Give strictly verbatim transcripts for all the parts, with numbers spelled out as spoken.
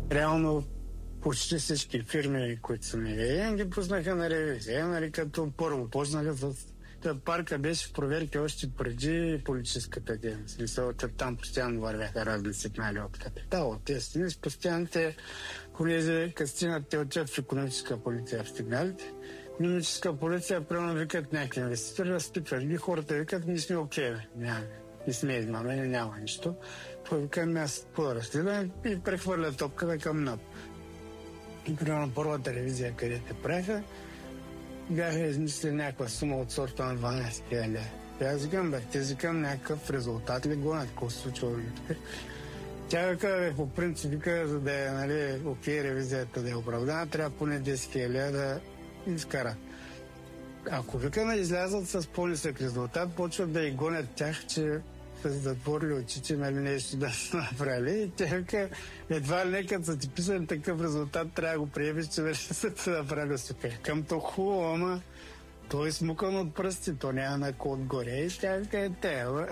реално почти всички фирми, които са ми ги пуснаха на ревизия, нали, като първо почнаха с... Парка беше в проверки още преди политическата дейност. Смисъл, че там постоянно вървяха разни сигнали от капитал, от тези. Постоянните колези, като стигнат, те отчет в икономическа полиция в сигналите. Икономическа полиция, примерно, викат някакви инвеститори, разпитват ги, хората викат, ние сме окей, няма. Не сме измамени, няма нищо. Викаме аз по-разследване и прехвърлят топката към НАП. И примерно първата ревизия, къде те правиха, бяха измислили някаква сума от сорта на дванайсет хиляди. И аз викам, бе, те викам някакъв резултат ли гонят, какво се случва? Тя вика, бе, по принцип, вика, за да е, нали, окей ревизията да е оправдана, трябва поне десет хиляди да изкара. Ако вика, излязат с по-нисък резултат, почват да и гонят тях, че са затворили очите, нали, нещо да са направили. И тя вика, едва ли не, като са ти писали такъв резултат, трябва да го приемеш, че вече са те направили супер. Към то хубаво, ама той е смукан от пръсти, то няма на код горе. И тя вика, е те, ама.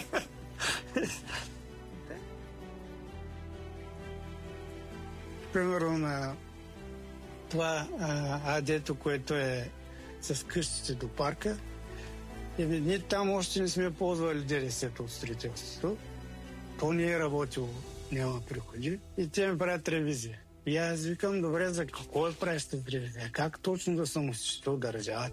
Примерно на това адето, което е с къщите до парка, и ние там още не сме ползвали ДДС-то от строителството. То не е работило, няма приходи. И те ми правят ревизия. И аз викам, добре, за какво да правиш тази ревизия? Как точно да съм осъществил държавата?